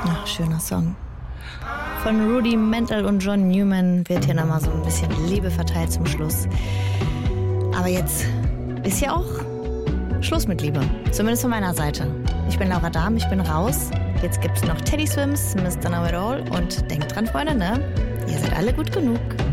Ach, schöner Song. Von Rudimental und John Newman wird hier nochmal so ein bisschen Liebe verteilt zum Schluss. Aber jetzt ist ja auch Schluss mit Liebe. Zumindest von meiner Seite. Ich bin Laura Dahm, ich bin raus. Jetzt gibt's noch Teddy Swims, Mr. Know It All. Und denkt dran, Freunde, ne? Ihr seid alle gut genug.